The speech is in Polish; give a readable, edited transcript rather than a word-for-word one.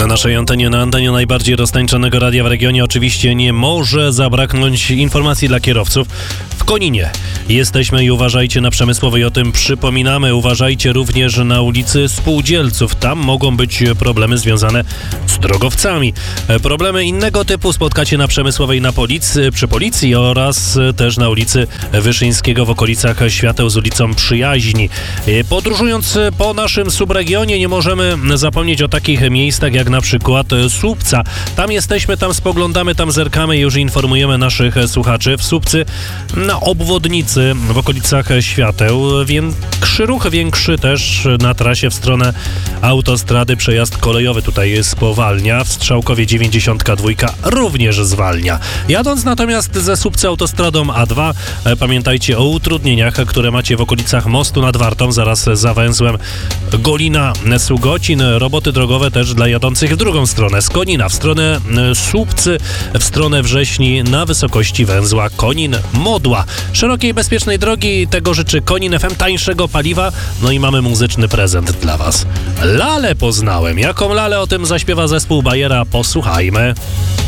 Na naszej antenie, na antenie najbardziej roztańczonego radia w regionie oczywiście nie może zabraknąć informacji dla kierowców. W Koninie jesteśmy i uważajcie na Przemysłowej, o tym przypominamy. Uważajcie również na ulicy Spółdzielców. Tam mogą być problemy związane z drogowcami. Problemy innego typu spotkacie na Przemysłowej przy policji oraz też na ulicy Wyszyńskiego w okolicach Świateł z ulicą Przyjaźni. Podróżując po naszym subregionie nie możemy zapomnieć o takich miejscach jak na przykład Słupca. Tam jesteśmy, tam spoglądamy, tam zerkamy i już informujemy naszych słuchaczy. W Słupcy na obwodnicy w okolicach Świateł większy też na trasie w stronę autostrady przejazd kolejowy tutaj spowalnia. W Strzałkowie 92 również zwalnia. Jadąc natomiast ze Słupca autostradą A2 pamiętajcie o utrudnieniach, które macie w okolicach mostu nad Wartą, zaraz za węzłem Golina-Sugocin. Roboty drogowe też dla jadących w drugą stronę, z Konina w stronę Słupcy, w stronę Wrześni na wysokości węzła Konin-Modła. Szerokiej, bezpiecznej drogi, tego życzy Konin FM, tańszego paliwa, no i mamy muzyczny prezent dla Was. Lalę poznałem. Jaką lalę, o tym zaśpiewa zespół Bajera, posłuchajmy.